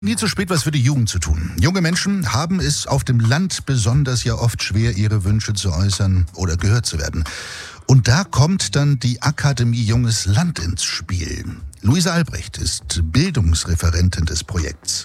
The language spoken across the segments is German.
Nie zu spät, was für die Jugend zu tun. Junge Menschen haben es auf dem Land besonders ja oft schwer, ihre Wünsche zu äußern oder gehört zu werden. Und da kommt dann die Akademie Junges Land ins Spiel. Luise Albrecht ist Bildungsreferentin des Projekts.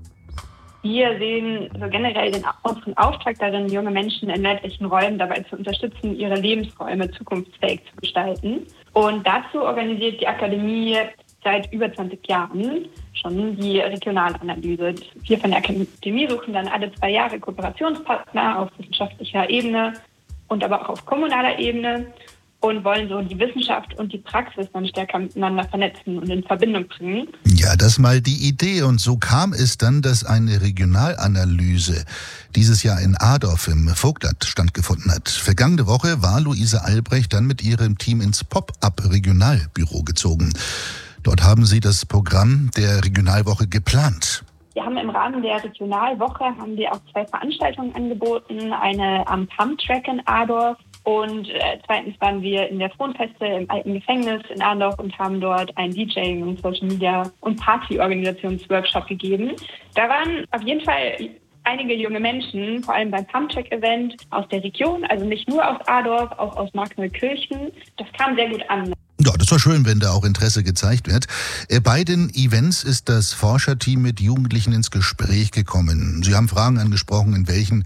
Wir sehen so generell unseren Auftrag darin, junge Menschen in ländlichen Räumen dabei zu unterstützen, ihre Lebensräume zukunftsfähig zu gestalten. Und dazu organisiert die Akademie seit über 20 Jahren schon die Regionalanalyse. Wir von der Akademie suchen dann alle 2 Jahre Kooperationspartner auf wissenschaftlicher Ebene und aber auch auf kommunaler Ebene und wollen so die Wissenschaft und die Praxis dann stärker miteinander vernetzen und in Verbindung bringen. Ja, das mal die Idee. Und so kam es dann, dass eine Regionalanalyse dieses Jahr in Adorf im Vogtland stattgefunden hat. Vergangene Woche war Luise Albrecht dann mit ihrem Team ins Pop-up-Regionalbüro gezogen. Dort haben sie das Programm der Regionalwoche geplant. Wir haben im Rahmen der Regionalwoche auch 2 Veranstaltungen angeboten. Eine am Pumptrack in Adorf und zweitens waren wir in der Frohnfeste im alten Gefängnis in Adorf und haben dort einen DJing und Social Media und Partyorganisationsworkshop gegeben. Da waren auf jeden Fall einige junge Menschen, vor allem beim Pumptrack-Event aus der Region, also nicht nur aus Adorf, auch aus Markneukirchen. Das kam sehr gut an. Ja, das war schön, wenn da auch Interesse gezeigt wird. Bei den Events ist das Forscherteam mit Jugendlichen ins Gespräch gekommen. Sie haben Fragen angesprochen, in welchen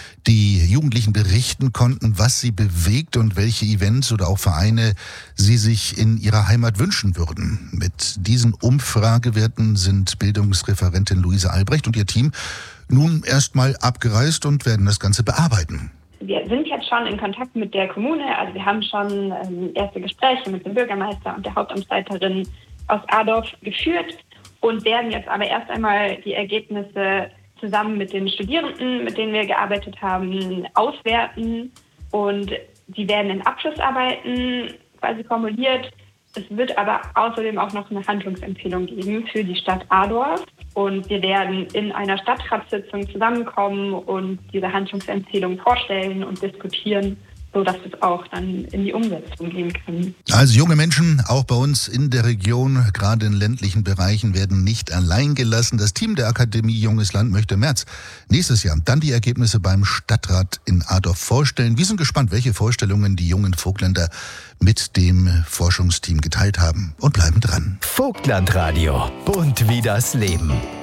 die Jugendlichen berichten konnten, was sie bewegt und welche Events oder auch Vereine sie sich in ihrer Heimat wünschen würden. Mit diesen Umfragewerten sind Bildungsreferentin Luise Albrecht und ihr Team nun erstmal abgereist und werden das Ganze bearbeiten. Wir sind jetzt schon in Kontakt mit der Kommune, also wir haben schon erste Gespräche mit dem Bürgermeister und der Hauptamtsleiterin aus Adorf geführt und werden jetzt aber erst einmal die Ergebnisse zusammen mit den Studierenden, mit denen wir gearbeitet haben, auswerten und die werden in Abschlussarbeiten quasi formuliert. Es wird aber außerdem auch noch eine Handlungsempfehlung geben für die Stadt Adorf. Und wir werden in einer Stadtratssitzung zusammenkommen und diese Handlungsempfehlung vorstellen und diskutieren, sodass es auch dann in die Umsetzung gehen kann. Also junge Menschen, auch bei uns in der Region, gerade in ländlichen Bereichen, werden nicht allein gelassen. Das Team der Akademie Junges Land möchte im März nächstes Jahr dann die Ergebnisse beim Stadtrat in Adorf vorstellen. Wir sind gespannt, welche Vorstellungen die jungen Vogtländer mit dem Forschungsteam geteilt haben und bleiben dran. Vogtlandradio. Bunt wie das Leben.